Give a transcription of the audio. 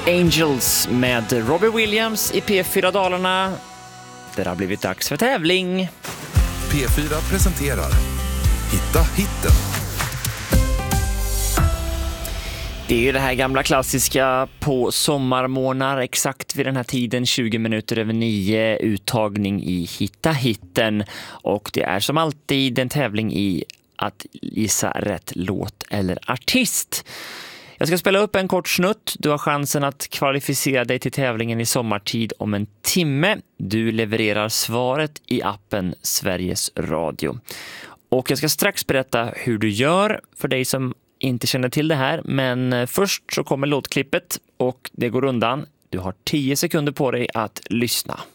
Angels med Robbie Williams i P4 Dalarna. Det har blivit dags för tävling. P4 presenterar Hitta hitten. Det är ju det här gamla klassiska på sommarmånar, exakt vid den här tiden, 20 minuter över 9, uttagning i Hitta hitten. Och det är som alltid en tävling i att gissa rätt låt eller artist. Jag ska spela upp en kort snutt. Du har chansen att kvalificera dig till tävlingen i sommartid om en timme. Du levererar svaret i appen Sveriges Radio. Och jag ska strax berätta hur du gör för dig som inte känner till det här. Men först så kommer låtklippet och det går undan. Du har 10 sekunder på dig att lyssna.